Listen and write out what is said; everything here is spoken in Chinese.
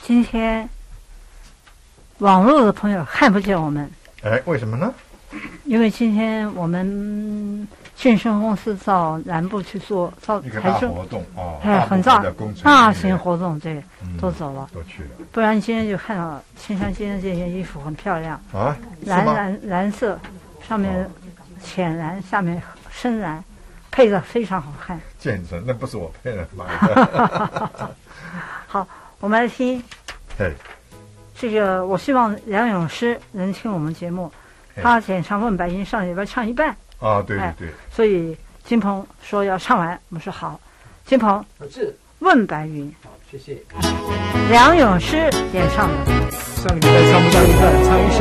今天网络的朋友看不见我们， 哎，为什么呢？ 因为今天我们健身公司到南部去做一个大活动哦， 很大的工程大型活动，对，都走了， 都去了。 不然今天就看到青山今天这件衣服很漂亮啊， 蓝色，上面浅蓝，下面深蓝，配的非常好看。 健身那不是我配的，买的。 好，我们来听。 嘿， 这个我希望梁咏诗能听我们节目。他演唱《问白云》上礼拜唱一半啊，对对对， 所以金鹏说要唱完，我们说好。金鹏是《 问白云》， 好，谢谢。 梁咏诗演唱的。 上个礼拜唱不到一半，唱一下。